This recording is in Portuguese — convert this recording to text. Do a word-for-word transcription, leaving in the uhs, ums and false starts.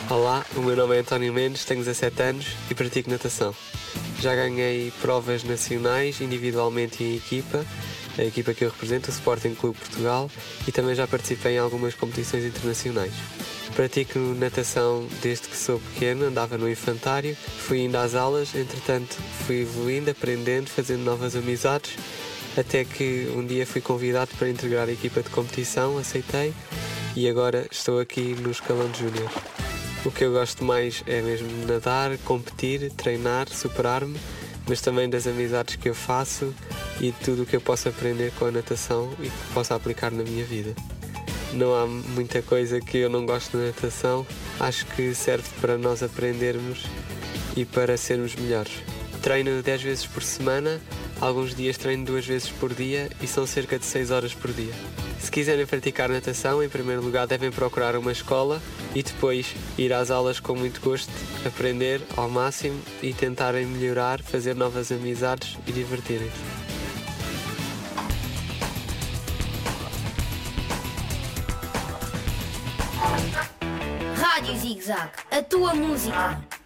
Olá, o meu nome é António Mendes, tenho dezassete anos e pratico natação. Já ganhei provas nacionais, individualmente e em equipa, a equipa que eu represento, o Sporting Clube Portugal, e também já participei em algumas competições internacionais. Pratico natação desde que sou pequeno, andava no infantário, fui indo às aulas, entretanto fui evoluindo, aprendendo, fazendo novas amizades, até que um dia fui convidado para integrar a equipa de competição, aceitei e agora estou aqui no escalão de júnior. O que eu gosto mais é mesmo nadar, competir, treinar, superar-me, mas também das amizades que eu faço e de tudo o que eu posso aprender com a natação e que possa aplicar na minha vida. Não há muita coisa que eu não gosto na natação, acho que serve para nós aprendermos e para sermos melhores. Treino dez vezes por semana, alguns dias treino duas vezes por dia e são cerca de seis horas por dia. Se quiserem praticar natação, em primeiro lugar devem procurar uma escola e depois ir às aulas com muito gosto, aprender ao máximo e tentarem melhorar, fazer novas amizades e divertirem-se. Rádio Zig Zag, a tua música.